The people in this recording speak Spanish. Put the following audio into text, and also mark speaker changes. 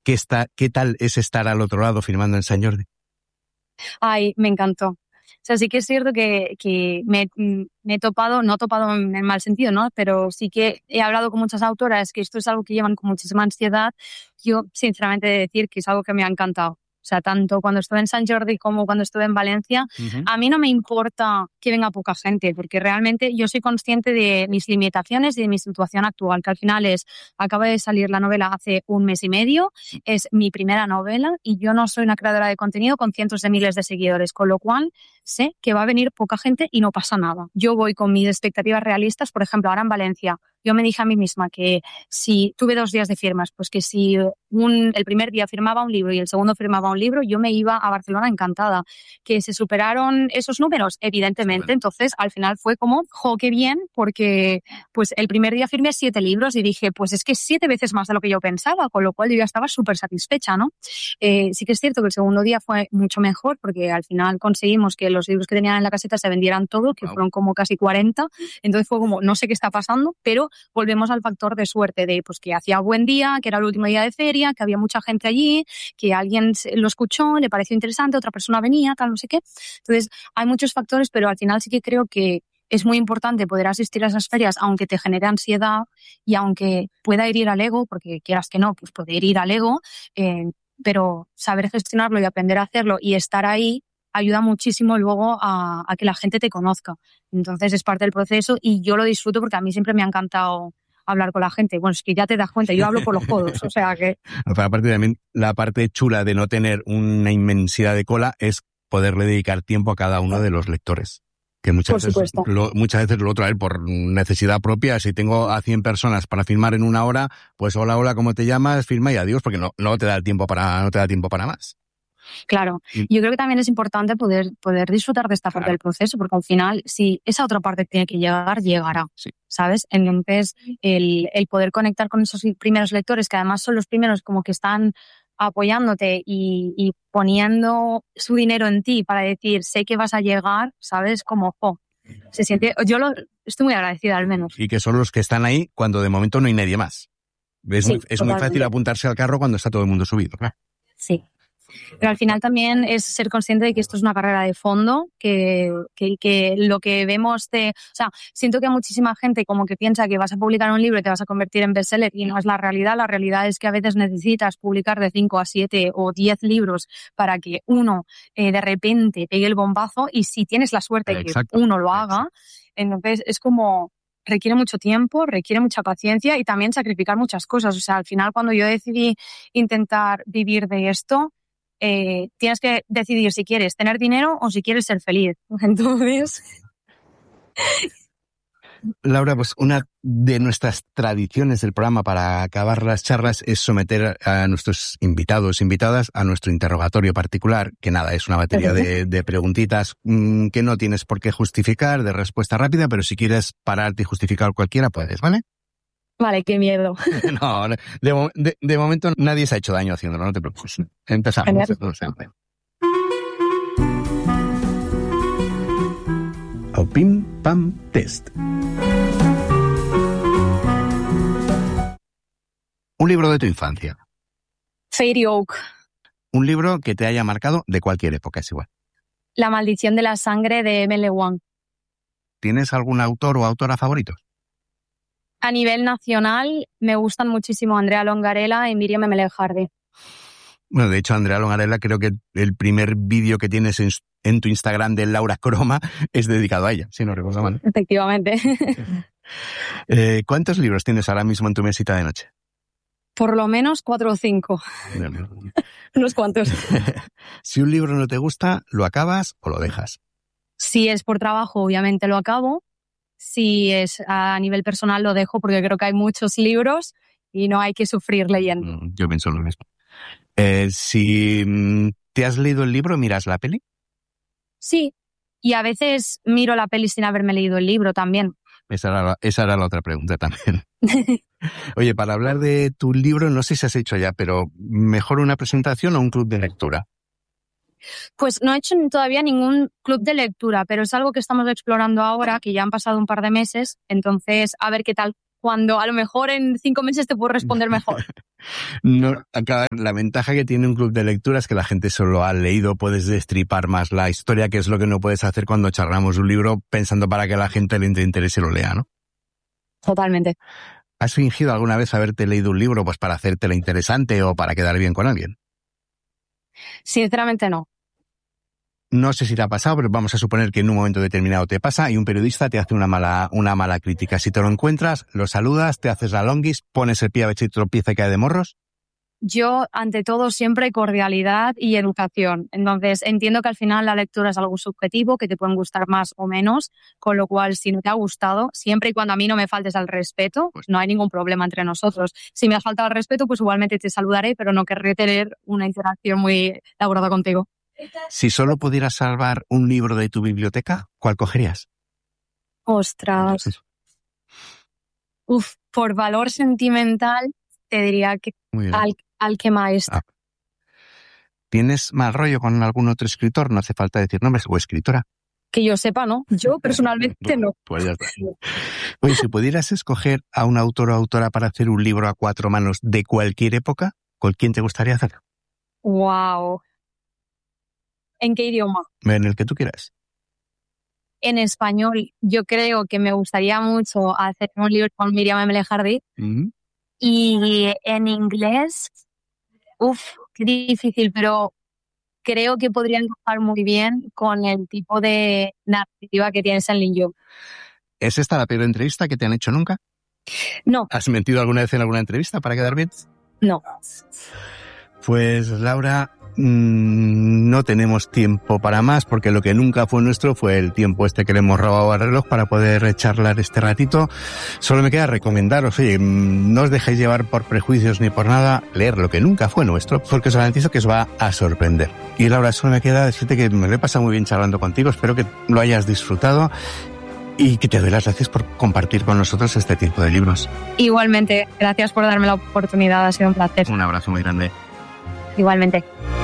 Speaker 1: ¿Qué tal es estar al otro lado firmando en Sant Jordi?
Speaker 2: Ay, me encantó. O sea, sí que es cierto que me he topado, no topado en el mal sentido, ¿no? Pero sí que he hablado con muchas autoras que esto es algo que llevan con muchísima ansiedad. Yo, sinceramente, he de decir que es algo que me ha encantado. O sea, tanto cuando estuve en Sant Jordi como cuando estuve en Valencia, a mí no me importa que venga poca gente, porque realmente yo soy consciente de mis limitaciones y de mi situación actual, que al final acaba de salir la novela hace 1 mes y medio, es mi primera novela y yo no soy una creadora de contenido con cientos de miles de seguidores, con lo cual sé que va a venir poca gente y no pasa nada. Yo voy con mis expectativas realistas, por ejemplo, ahora en Valencia, yo me dije a mí misma que si tuve 2 días de firmas, pues que si el primer día firmaba un libro y el segundo firmaba un libro, yo me iba a Barcelona encantada. Que se superaron esos números, evidentemente. Sí, entonces, al final fue como, jo, qué bien, porque pues el primer día firmé 7 libros y dije, pues es que 7 veces más de lo que yo pensaba, con lo cual yo ya estaba súper satisfecha, ¿no? Sí que es cierto que el segundo día fue mucho mejor, porque al final conseguimos que los libros que tenían en la caseta se vendieran todos, que fueron como casi 40. Entonces fue como, no sé qué está pasando, pero volvemos al factor de suerte de pues que hacía buen día, que era el último día de feria, que había mucha gente allí, que alguien lo escuchó, le pareció interesante, otra persona venía, tal, no sé qué. Entonces hay muchos factores, pero al final sí que creo que es muy importante poder asistir a esas ferias, aunque te genere ansiedad y aunque pueda herir al ego, porque quieras que no, pues puede herir al ego, pero saber gestionarlo y aprender a hacerlo y estar ahí ayuda muchísimo luego a que la gente te conozca. Entonces es parte del proceso y yo lo disfruto porque a mí siempre me ha encantado hablar con la gente. Bueno, es que ya te das cuenta, yo hablo por los codos, o sea que...
Speaker 1: Pero aparte también, la parte chula de no tener una inmensidad de cola es poderle dedicar tiempo a cada uno de los lectores. Que muchas veces lo otro, por necesidad propia, si tengo a 100 personas para firmar en 1 hora, pues hola, ¿cómo te llamas? Firma y adiós, porque no te da el tiempo no te da tiempo para más.
Speaker 2: Claro, yo creo que también es importante poder disfrutar de esta parte del proceso, porque al final, si esa otra parte tiene que llegar, llegará, ¿sabes? Entonces, el poder conectar con esos primeros lectores, que además son los primeros como que están apoyándote y poniendo su dinero en ti para decir, sé que vas a llegar, ¿sabes? Como, se siente, estoy muy agradecida al menos.
Speaker 1: Y que son los que están ahí cuando de momento no hay nadie más. Es muy fácil apuntarse al carro cuando está todo el mundo subido.
Speaker 2: Sí. Pero al final también es ser consciente de que esto es una carrera de fondo, que lo que vemos o sea, siento que hay muchísima gente como que piensa que vas a publicar un libro y te vas a convertir en bestseller y no es la realidad. La realidad es que a veces necesitas publicar de 5 a 7 o 10 libros para que uno de repente pegue el bombazo y si tienes la suerte que uno lo haga, entonces es como... requiere mucho tiempo, requiere mucha paciencia y también sacrificar muchas cosas. O sea, al final cuando yo decidí intentar vivir de esto, tienes que decidir si quieres tener dinero o si quieres ser feliz. Entonces...
Speaker 1: Laura, pues una de nuestras tradiciones del programa para acabar las charlas es someter a nuestros invitados, invitadas, a nuestro interrogatorio particular, que nada, es una batería de preguntitas que no tienes por qué justificar, de respuesta rápida, pero si quieres pararte y justificar cualquiera, puedes, ¿vale?
Speaker 2: Vale, qué miedo.
Speaker 1: No, de momento nadie se ha hecho daño haciéndolo, no te preocupes. Empezamos. El Pim Pam Test. Un libro de tu infancia.
Speaker 2: Fairy Oak.
Speaker 1: Un libro que te haya marcado de cualquier época, es igual.
Speaker 2: La maldición de la sangre de M.L. Wang.
Speaker 1: ¿Tienes algún autor o autora favorito?
Speaker 2: A nivel nacional me gustan muchísimo Andrea Longarella y Miriam M. Hardy.
Speaker 1: Bueno, de hecho, Andrea Longarella, creo que el primer vídeo que tienes en tu Instagram de Laura Croma es dedicado a ella, si no recuerdo mal.
Speaker 2: Efectivamente.
Speaker 1: ¿Cuántos libros tienes ahora mismo en tu mesita de noche?
Speaker 2: Por lo menos 4 o 5. Unos cuantos.
Speaker 1: Si un libro no te gusta, ¿lo acabas o lo dejas?
Speaker 2: Si es por trabajo, obviamente lo acabo. Si es a nivel personal, lo dejo porque creo que hay muchos libros y no hay que sufrir leyendo.
Speaker 1: Yo pienso lo mismo. Si te has leído el libro, ¿miras la peli?
Speaker 2: Sí, y a veces miro la peli sin haberme leído el libro también.
Speaker 1: Esa era la otra pregunta también. Oye, para hablar de tu libro, no sé si has hecho ya, pero ¿mejor una presentación o un club de lectura?
Speaker 2: Pues no he hecho todavía ningún club de lectura, pero es algo que estamos explorando ahora, que ya han pasado un par de meses, entonces a ver qué tal. cuando a lo mejor en 5 meses te puedo responder mejor.
Speaker 1: No, la ventaja que tiene un club de lectura es que la gente solo ha leído, puedes destripar más la historia, que es lo que no puedes hacer cuando charlamos un libro pensando para que la gente le interese y lo lea, ¿no?
Speaker 2: Totalmente.
Speaker 1: ¿Has fingido alguna vez haberte leído un libro pues para hacértelo interesante o para quedar bien con alguien?
Speaker 2: Sinceramente no.
Speaker 1: No sé si te ha pasado, pero vamos a suponer que en un momento determinado te pasa y un periodista te hace una mala crítica. Si te lo encuentras, lo saludas, te haces la longuis, pones el pie a ver si tropieza y cae de morros.
Speaker 2: Yo, ante todo, siempre cordialidad y educación. Entonces, entiendo que al final la lectura es algo subjetivo, que te pueden gustar más o menos, con lo cual, si no te ha gustado, siempre y cuando a mí no me faltes al respeto, pues no hay ningún problema entre nosotros. Si me has faltado al respeto, pues igualmente te saludaré, pero no querré tener una interacción muy elaborada contigo.
Speaker 1: Si solo pudieras salvar un libro de tu biblioteca, ¿cuál cogerías?
Speaker 2: Ostras. Por valor sentimental, te diría que Alquemaest.
Speaker 1: ¿Tienes mal rollo con algún otro escritor? No hace falta decir nombres, o escritora.
Speaker 2: Que yo sepa, ¿no? Yo personalmente no.
Speaker 1: Pues ya está. Oye, si pudieras escoger a un autor o autora para hacer un libro a 4 manos de cualquier época, ¿con quién te gustaría hacerlo?
Speaker 2: Wow. ¿En qué idioma?
Speaker 1: En el que tú quieras.
Speaker 2: En español, yo creo que me gustaría mucho hacer un libro con Miriam M. Lejardi.
Speaker 1: Uh-huh.
Speaker 2: Y en inglés, qué difícil, pero creo que podría encajar muy bien con el tipo de narrativa que tienes en Lin Yu.
Speaker 1: ¿Es esta la peor entrevista que te han hecho nunca?
Speaker 2: No.
Speaker 1: ¿Has mentido alguna vez en alguna entrevista para quedar bien?
Speaker 2: No.
Speaker 1: Pues Laura, no tenemos tiempo para más porque lo que nunca fue nuestro fue el tiempo que le hemos robado al reloj para poder charlar este ratito. Solo me queda recomendaros, oye, no os dejéis llevar por prejuicios ni por nada, leer lo que nunca fue nuestro, porque os garantizo que os va a sorprender. Y Laura, solo me queda decirte que me lo he pasado muy bien charlando contigo, espero que lo hayas disfrutado y que te doy las gracias por compartir con nosotros este tipo de libros.
Speaker 2: Igualmente, gracias por darme la oportunidad, ha sido un placer.
Speaker 1: Un abrazo muy grande.
Speaker 2: Igualmente.